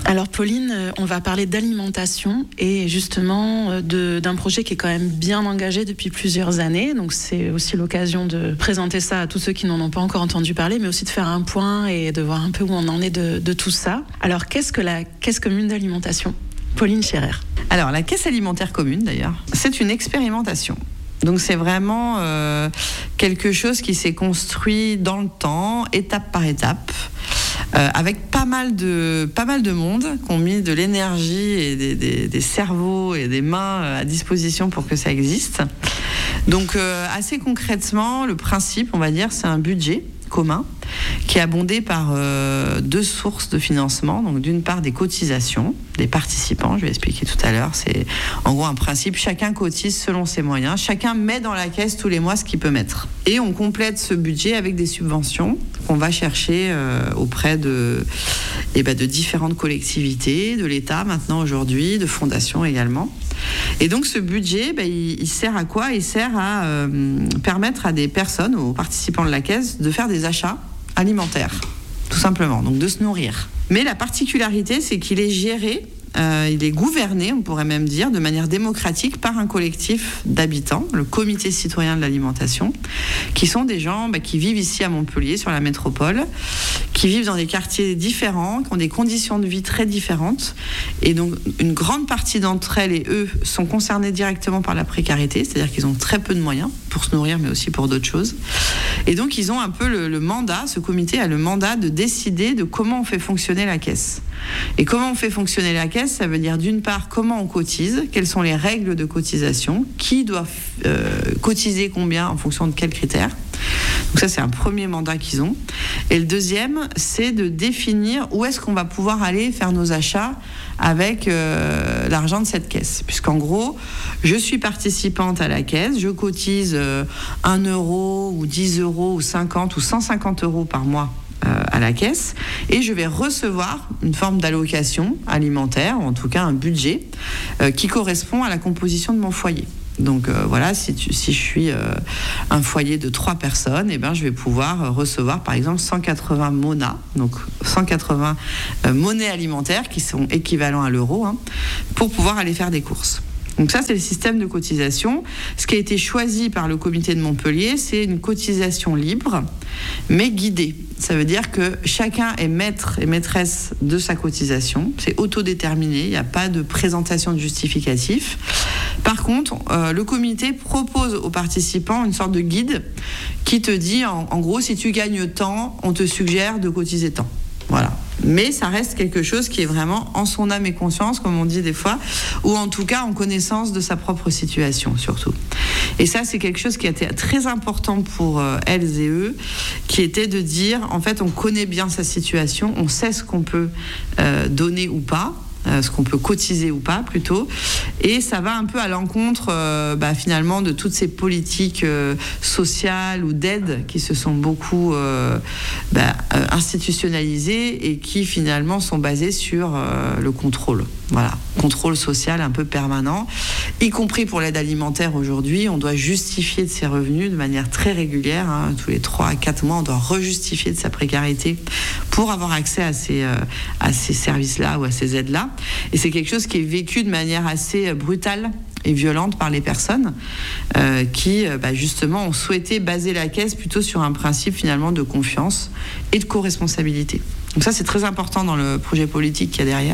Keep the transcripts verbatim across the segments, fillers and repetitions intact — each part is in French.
Alors Pauline, on va parler d'alimentation et justement de, d'un projet qui est quand même bien engagé depuis plusieurs années. Donc c'est aussi l'occasion de présenter ça à tous ceux qui n'en ont pas encore entendu parler, mais aussi de faire un point et de voir un peu où on en est de, de tout ça. Alors qu'est-ce que la Caisse commune d'alimentation ? Pauline Scherer. Alors la Caisse alimentaire commune d'ailleurs, c'est une expérimentation. Donc c'est vraiment euh, quelque chose qui s'est construit dans le temps, étape par étape. Euh, avec pas mal de pas mal de monde qui ont mis de l'énergie et des, des, des cerveaux et des mains à disposition pour que ça existe. Donc euh, assez concrètement, le principe, on va dire, c'est un budget commun qui est abondé par euh, deux sources de financement. Donc d'une part des cotisations des participants, je vais expliquer tout à l'heure. C'est en gros un principe, chacun cotise selon ses moyens, chacun met dans la caisse tous les mois ce qu'il peut mettre. Et on complète ce budget avec des subventions qu'on va chercher euh, auprès de, eh ben, de différentes collectivités, de l'État maintenant aujourd'hui, de fondations également. Et donc ce budget, ben, il, il sert à quoi ? Il sert à euh, permettre à des personnes, aux participants de la caisse, de faire des achats alimentaires, tout simplement, donc de se nourrir. Mais la particularité, c'est qu'il est géré, euh, il est gouverné, on pourrait même dire, de manière démocratique par un collectif d'habitants, le Comité citoyen de l'alimentation, qui sont des gens bah, qui vivent ici à Montpellier, sur la métropole, qui vivent dans des quartiers différents, qui ont des conditions de vie très différentes. Et donc, une grande partie d'entre elles et eux sont concernés directement par la précarité, c'est-à-dire qu'ils ont très peu de moyens pour se nourrir, mais aussi pour d'autres choses. Et donc, ils ont un peu le, le mandat, ce comité a le mandat de décider de comment on fait fonctionner la caisse. Et comment on fait fonctionner la caisse, ça veut dire d'une part comment on cotise, quelles sont les règles de cotisation, qui doit euh, cotiser combien en fonction de quels critères. Donc ça, c'est un premier mandat qu'ils ont. Et le deuxième, c'est de définir où est-ce qu'on va pouvoir aller faire nos achats avec euh, l'argent de cette caisse. Puisqu'en gros, je suis participante à la caisse, je cotise euh, un euro ou dix euros ou cinquante ou cent cinquante euros par mois euh, à la caisse, et je vais recevoir une forme d'allocation alimentaire, ou en tout cas un budget, euh, qui correspond à la composition de mon foyer. Donc euh, voilà, si, tu, si je suis euh, un foyer de trois personnes, eh ben, je vais pouvoir recevoir par exemple cent quatre-vingts mona, donc cent quatre-vingts euh, monnaies alimentaires qui sont équivalents à l'euro, hein, pour pouvoir aller faire des courses. Donc ça, c'est le système de cotisation. Ce qui a été choisi par le comité de Montpellier, c'est une cotisation libre, mais guidée. Ça veut dire que chacun est maître et maîtresse de sa cotisation. C'est autodéterminé, il n'y a pas de présentation de justificatif. Par contre, euh, le comité propose aux participants une sorte de guide qui te dit, en, en gros, si tu gagnes tant, on te suggère de cotiser tant. Voilà. Mais ça reste quelque chose qui est vraiment en son âme et conscience, comme on dit des fois, ou en tout cas en connaissance de sa propre situation, surtout. Et ça, c'est quelque chose qui a été très important pour euh, elles et eux, qui était de dire, en fait, on connaît bien sa situation, on sait ce qu'on peut euh, donner ou pas, euh, ce qu'on peut cotiser ou pas, plutôt. Et ça va un peu à l'encontre, euh, bah, finalement, de toutes ces politiques euh, sociales ou d'aide qui se sont beaucoup euh, bah, euh, institutionnalisées et qui, finalement, sont basées sur euh, le contrôle. Voilà, contrôle social un peu permanent, y compris pour l'aide alimentaire aujourd'hui. On doit justifier de ses revenus de manière très régulière, hein, tous les trois à quatre mois, on doit rejustifier de sa précarité pour avoir accès à ces, euh, à ces services-là ou à ces aides-là. Et c'est quelque chose qui est vécu de manière assez brutale et violente par les personnes euh, qui, bah, justement, ont souhaité baser la caisse plutôt sur un principe, finalement, de confiance et de co-responsabilité. Donc ça, c'est très important dans le projet politique qu'il y a derrière.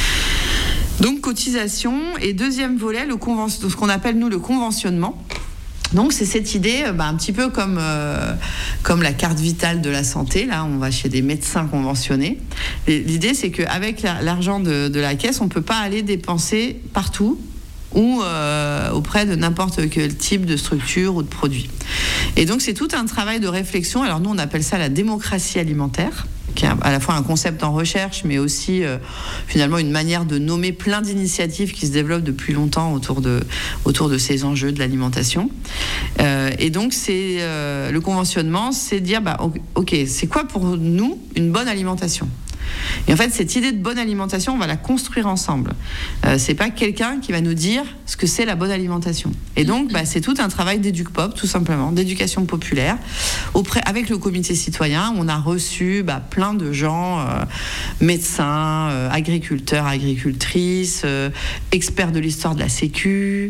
Donc, cotisation. Et deuxième volet, le conven... ce qu'on appelle, nous, le conventionnement. Donc, c'est cette idée, bah, un petit peu comme, euh, comme la carte vitale de la santé. Là, on va chez des médecins conventionnés. Et l'idée, c'est qu'avec la, l'argent de, de la caisse, on ne peut pas aller dépenser partout ou euh, auprès de n'importe quel type de structure ou de produit. Et donc, c'est tout un travail de réflexion. Alors, nous, on appelle ça la démocratie alimentaire, qui est à la fois un concept en recherche, mais aussi euh, finalement une manière de nommer plein d'initiatives qui se développent depuis longtemps autour de, autour de ces enjeux de l'alimentation. Euh, et donc, c'est, euh, le conventionnement, c'est dire, bah, ok, c'est quoi pour nous une bonne alimentation ? Et en fait, cette idée de bonne alimentation, on va la construire ensemble. Euh, c'est pas quelqu'un qui va nous dire ce que c'est la bonne alimentation. Et donc, bah, c'est tout un travail d'éduc-pop, tout simplement, d'éducation populaire, auprès, avec le comité citoyen. On a reçu bah, plein de gens, euh, médecins, euh, agriculteurs, agricultrices, euh, experts de l'histoire de la Sécu.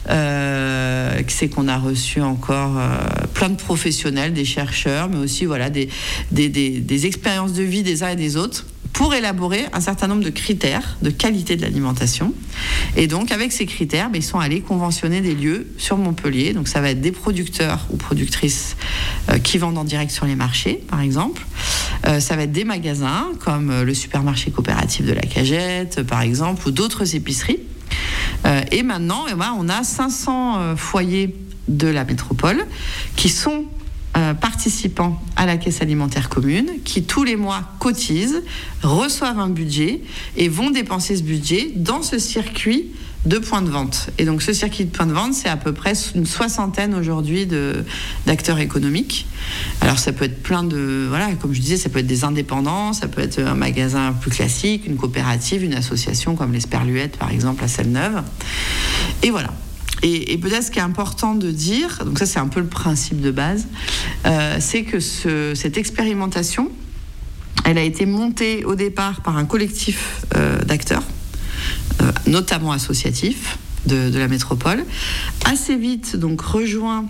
Euh, c'est qu'on a reçu encore euh, plein de professionnels, des chercheurs, mais aussi voilà, des, des, des, des expériences de vie des uns et des autres, pour élaborer un certain nombre de critères de qualité de l'alimentation. Et donc, avec ces critères, ben, ils sont allés conventionner des lieux sur Montpellier. Donc, ça va être des producteurs ou productrices euh, qui vendent en direct sur les marchés, par exemple. Euh, ça va être des magasins, comme euh, le supermarché coopératif de la Cagette, par exemple, ou d'autres épiceries. Euh, et maintenant, eh ben, on a cinq cents euh, foyers de la métropole qui sont Euh, participants à la caisse alimentaire commune, qui tous les mois cotisent, reçoivent un budget et vont dépenser ce budget dans ce circuit de points de vente. Et donc ce circuit de points de vente, c'est à peu près une soixantaine aujourd'hui de, d'acteurs économiques. Alors ça peut être plein de... Voilà, comme je disais, ça peut être des indépendants, ça peut être un magasin plus classique, une coopérative, une association comme l'Esperluette par exemple à Selle-Neuve. Et voilà. Et, et peut-être ce qui est important de dire, donc ça c'est un peu le principe de base, euh, c'est que ce, cette expérimentation, elle a été montée au départ par un collectif euh, d'acteurs, euh, notamment associatifs de, de la métropole, assez vite donc rejoint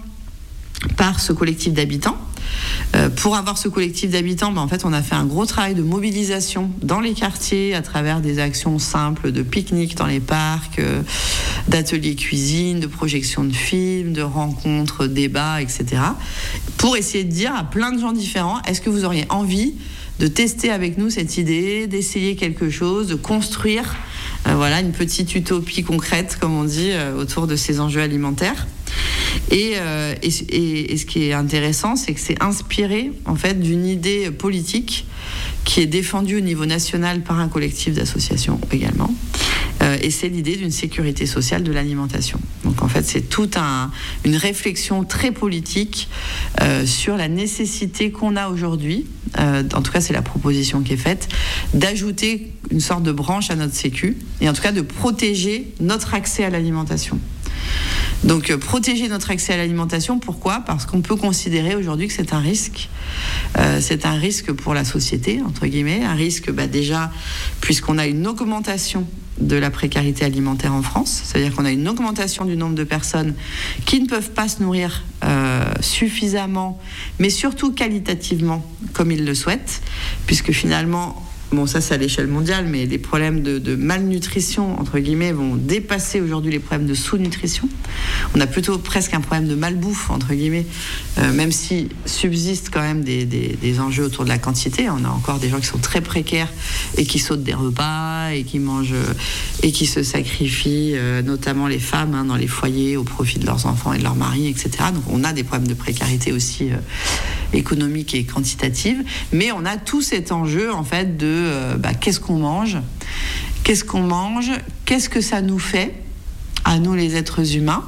par ce collectif d'habitants. Euh, pour avoir ce collectif d'habitants, ben, en fait, on a fait un gros travail de mobilisation dans les quartiers à travers des actions simples de pique-nique dans les parcs, euh, d'ateliers cuisine, de projections de films, de rencontres, débats, et cetera. Pour essayer de dire à plein de gens différents, est-ce que vous auriez envie de tester avec nous cette idée, d'essayer quelque chose, de construire euh, voilà, une petite utopie concrète, comme on dit, euh, autour de ces enjeux alimentaires. Et, euh, et, et, et ce qui est intéressant, c'est que c'est inspiré en fait d'une idée politique qui est défendue au niveau national par un collectif d'associations également. Euh, et c'est l'idée d'une sécurité sociale de l'alimentation. Donc en fait, c'est toute un, une réflexion très politique euh, sur la nécessité qu'on a aujourd'hui, euh, en tout cas c'est la proposition qui est faite, d'ajouter une sorte de branche à notre sécu, et en tout cas de protéger notre accès à l'alimentation. Donc euh, protéger notre accès à l'alimentation, pourquoi ? Parce qu'on peut considérer aujourd'hui que c'est un risque. Euh, c'est un risque pour la société, entre guillemets, un risque bah, déjà puisqu'on a une augmentation de la précarité alimentaire en France, c'est-à-dire qu'on a une augmentation du nombre de personnes qui ne peuvent pas se nourrir euh, suffisamment, mais surtout qualitativement comme ils le souhaitent, puisque finalement... Bon, ça, c'est à l'échelle mondiale, mais les problèmes de, de malnutrition, entre guillemets, vont dépasser aujourd'hui les problèmes de sous-nutrition. On a plutôt presque un problème de malbouffe, entre guillemets, euh, même si subsistent quand même des, des, des enjeux autour de la quantité. On a encore des gens qui sont très précaires et qui sautent des repas et qui mangent et qui se sacrifient, euh, notamment les femmes, hein, dans les foyers au profit de leurs enfants et de leurs maris, et cetera. Donc, on a des problèmes de précarité aussi euh, économique et quantitative, mais on a tout cet enjeu, en fait, de Euh, bah, qu'est-ce qu'on mange, qu'est-ce qu'on mange, qu'est-ce que ça nous fait à nous les êtres humains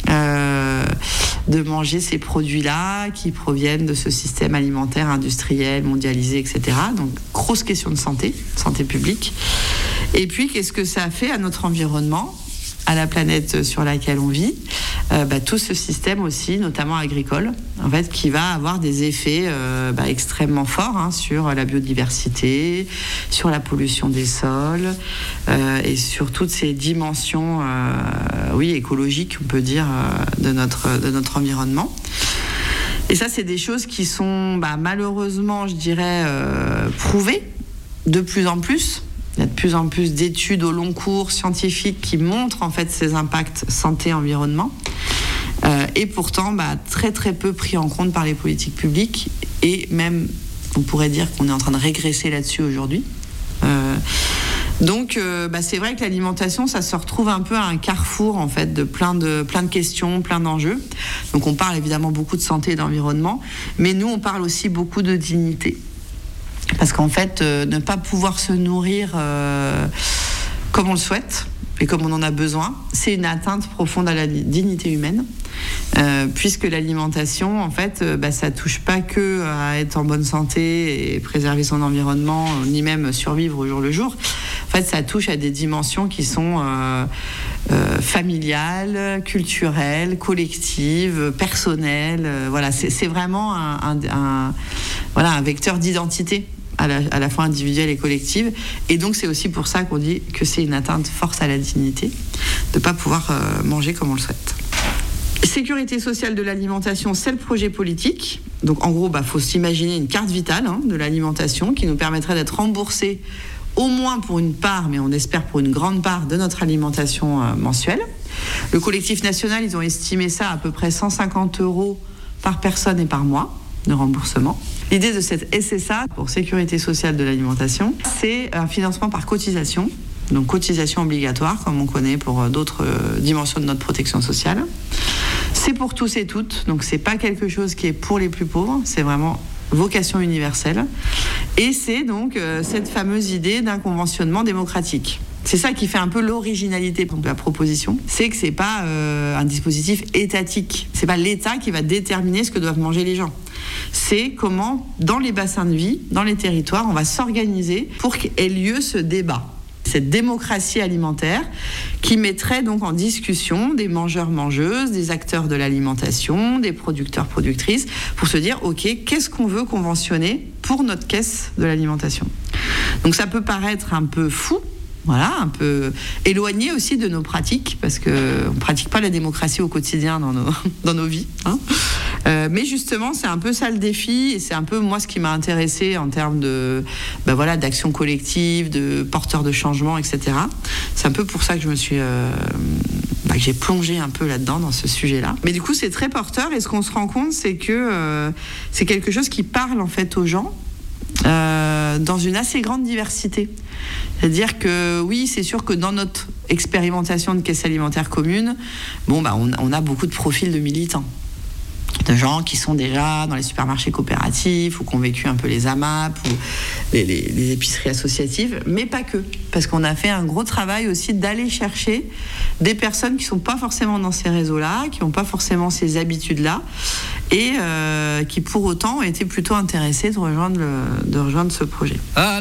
euh, de manger ces produits-là qui proviennent de ce système alimentaire industriel, mondialisé, et cetera. Donc grosse question de santé, santé publique. Et puis qu'est-ce que ça fait à notre environnement, à la planète sur laquelle on vit, euh, bah, tout ce système aussi, notamment agricole, en fait, qui va avoir des effets euh, bah, extrêmement forts hein, sur la biodiversité, sur la pollution des sols euh, et sur toutes ces dimensions, euh, oui, écologiques, on peut dire, euh, de notre de notre environnement. Et ça, c'est des choses qui sont bah, malheureusement, je dirais, euh, prouvées de plus en plus. Il y a de plus en plus d'études au long cours scientifiques qui montrent en fait ces impacts santé-environnement euh, et pourtant bah, très très peu pris en compte par les politiques publiques et même on pourrait dire qu'on est en train de régresser là-dessus aujourd'hui. Euh, donc euh, bah, c'est vrai que l'alimentation ça se retrouve un peu à un carrefour en fait de plein de plein de questions, plein d'enjeux. Donc on parle évidemment beaucoup de santé et d'environnement, mais nous on parle aussi beaucoup de dignité. Parce qu'en fait, euh, ne pas pouvoir se nourrir euh, comme on le souhaite et comme on en a besoin, c'est une atteinte profonde à la dignité humaine, euh, puisque l'alimentation, en fait, euh, bah, ça touche pas que à être en bonne santé et préserver son environnement, ni même survivre au jour le jour. En fait, ça touche à des dimensions qui sont euh, euh, familiales, culturelles, collectives, personnelles. Euh, voilà, c'est, c'est vraiment un, un, un, voilà, un vecteur d'identité. à la, à la fois individuelle et collective. Et donc, c'est aussi pour ça qu'on dit que c'est une atteinte forte à la dignité de ne pas pouvoir euh, manger comme on le souhaite. Sécurité sociale de l'alimentation, c'est le projet politique. Donc, en gros, bah, faut s'imaginer une carte vitale hein, de l'alimentation qui nous permettrait d'être remboursés au moins pour une part, mais on espère pour une grande part de notre alimentation euh, mensuelle. Le collectif national, ils ont estimé ça à peu près cent cinquante euros par personne et par mois de remboursement. L'idée de cette S S A, pour Sécurité sociale de l'alimentation, c'est un financement par cotisation, donc cotisation obligatoire, comme on connaît pour d'autres dimensions de notre protection sociale. C'est pour tous et toutes, donc c'est pas quelque chose qui est pour les plus pauvres, c'est vraiment vocation universelle. Et c'est donc euh, cette fameuse idée d'un conventionnement démocratique. C'est ça qui fait un peu l'originalité de la proposition, c'est que c'est pas euh, un dispositif étatique. C'est pas l'État qui va déterminer ce que doivent manger les gens. C'est comment, dans les bassins de vie, dans les territoires, on va s'organiser pour qu'ait lieu ce débat. Cette démocratie alimentaire qui mettrait donc en discussion des mangeurs-mangeuses, des acteurs de l'alimentation, des producteurs-productrices, pour se dire, ok, qu'est-ce qu'on veut conventionner pour notre caisse de l'alimentation ? Donc ça peut paraître un peu fou, voilà, un peu éloigné aussi de nos pratiques, parce qu'on ne pratique pas la démocratie au quotidien dans nos, dans nos vies. Hein. Euh, mais justement, c'est un peu ça le défi, et c'est un peu moi ce qui m'a intéressée en termes de, ben voilà, d'action collective, de porteurs de changement, et cetera. C'est un peu pour ça que je me suis, euh, ben, que j'ai plongé un peu là-dedans, dans ce sujet-là. Mais du coup, c'est très porteur, et ce qu'on se rend compte, c'est que euh, c'est quelque chose qui parle en fait aux gens. Euh, dans une assez grande diversité. C'est-à-dire que oui, c'est sûr que dans notre expérimentation de caisse alimentaire commune, bon, bah, on, on a beaucoup de profils de militants, de gens qui sont déjà dans les supermarchés coopératifs ou qui ont vécu un peu les A M A P ou les, les, les épiceries associatives, mais pas que, parce qu'on a fait un gros travail aussi d'aller chercher des personnes qui ne sont pas forcément dans ces réseaux-là, qui n'ont pas forcément ces habitudes-là, et euh, qui pour autant ont été plutôt intéressés de rejoindre, le, de rejoindre ce projet. Ah.